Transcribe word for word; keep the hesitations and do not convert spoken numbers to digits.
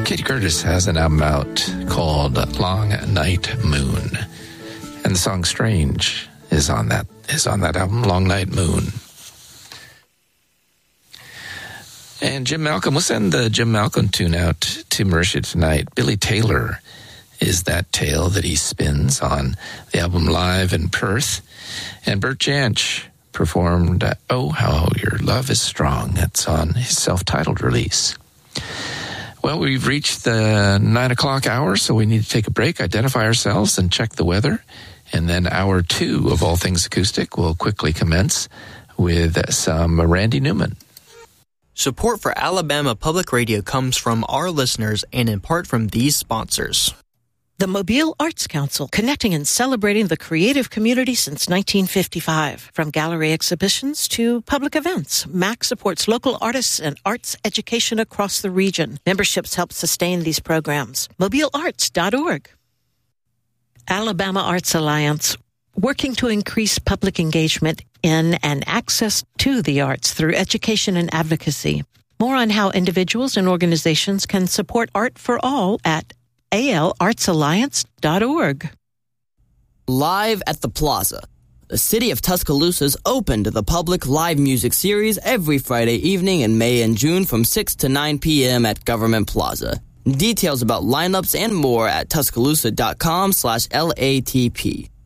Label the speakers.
Speaker 1: Katie Curtis has an album out called Long Night Moon. And the song Strange is on that is on that album, Long Night Moon. And Jim Malcolm, we'll send the Jim Malcolm tune out to Mauritia tonight. Billy Taylor is that tale that he spins on the album Live in Perth. And Bert Jansch performed Oh, How Your Love Is Strong. That's on his self-titled release. Well, we've reached the nine o'clock hour, so we need to take a break, identify ourselves, and check the weather. And then hour two of All Things Acoustic will quickly commence with some Randy Newman.
Speaker 2: Support for Alabama Public Radio comes from our listeners and in part from these sponsors.
Speaker 3: The Mobile Arts Council, connecting and celebrating the creative community since nineteen fifty-five. From gallery exhibitions to public events, M A C supports local artists and arts education across the region. Memberships help sustain these programs. mobile arts dot org. Alabama Arts Alliance, working to increase public engagement in and access to the arts through education and advocacy. More on how individuals and organizations can support art for all at a l arts alliance dot org.
Speaker 4: Live at the Plaza. The city of Tuscaloosa's open to the public live music series every Friday evening in May and June from six to nine p.m. at Government Plaza. Details about lineups and more at tuscaloosa dot com slash L A T P.